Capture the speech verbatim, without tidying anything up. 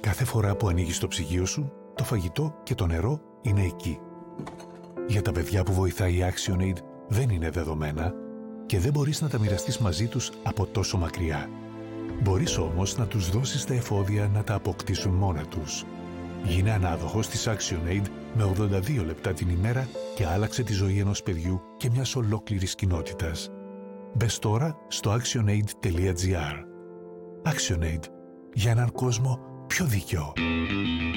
Κάθε φορά που ανοίγεις το ψυγείο σου, το φαγητό και το νερό είναι εκεί. Για τα παιδιά που βοηθάει η ActionAid δεν είναι δεδομένα και δεν μπορείς να τα μοιραστείς μαζί τους από τόσο μακριά. Μπορείς όμως να τους δώσεις τα εφόδια να τα αποκτήσουν μόνα τους. Γίνε ανάδοχος της ActionAid με ογδόντα δύο λεπτά την ημέρα και άλλαξε τη ζωή ενός παιδιού και μιας ολόκληρης κοινότητας. Μπες τώρα στο actionaid τελεία gr. ActionAid. Για έναν κόσμο πιο δίκαιο.